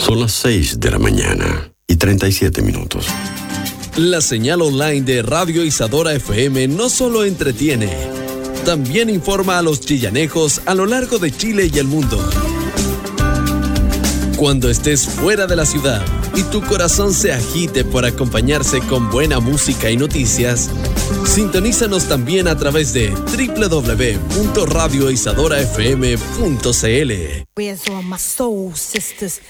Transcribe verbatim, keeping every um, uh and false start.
Son las seis de la mañana y treinta y siete minutos. La señal online de Radio Isadora F M no solo entretiene, también informa a los chillanejos a lo largo de Chile y el mundo. Cuando estés fuera de la ciudad y tu corazón se agite por acompañarse con buena música y noticias, sintonízanos también a través de doble u doble u doble u punto radio isadora f m punto c l. Where's all my soul sisters?